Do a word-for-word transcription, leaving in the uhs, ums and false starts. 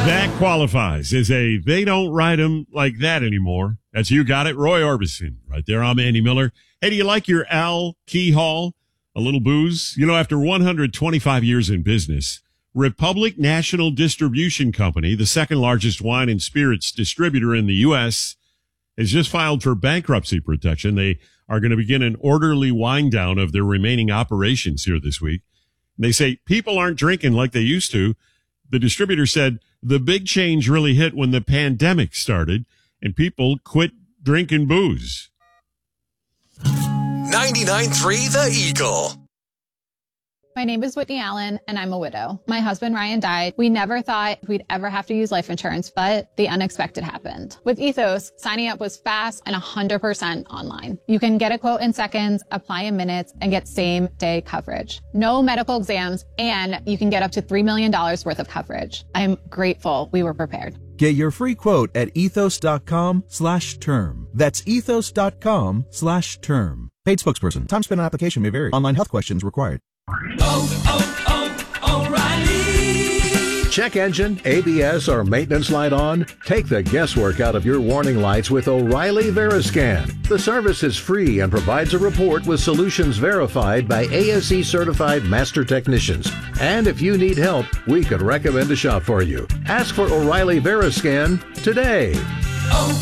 That qualifies as a they don't ride them like that anymore. That's You Got It, Roy Orbison. Right there, I'm Andy Miller. Hey, do you like your Al Keyhall? A little booze? You know, after one hundred twenty-five years in business, Republic National Distribution Company, the second largest wine and spirits distributor in the U S, has just filed for bankruptcy protection. They are going to begin an orderly wind down of their remaining operations here this week. They say people aren't drinking like they used to. The distributor said the big change really hit when the pandemic started and people quit drinking booze. ninety-nine point three The Eagle. My name is Whitney Allen, and I'm a widow. My husband, Ryan, died. We never thought we'd ever have to use life insurance, but the unexpected happened. With Ethos, signing up was fast and one hundred percent online. You can get a quote in seconds, apply in minutes, and get same-day coverage. No medical exams, and you can get up to three million dollars worth of coverage. I'm grateful we were prepared. Get your free quote at ethos.com slash term. That's ethos.com slash term. Paid spokesperson. Time spent on application may vary. Online health questions required. Oh, oh, O'Reilly. Check engine, A B S, or maintenance light on? Take the guesswork out of your warning lights with O'Reilly Veriscan. The service is free and provides a report with solutions verified by A S E certified master technicians. And if you need help, we could recommend a shop for you. Ask for O'Reilly Veriscan today. Oh.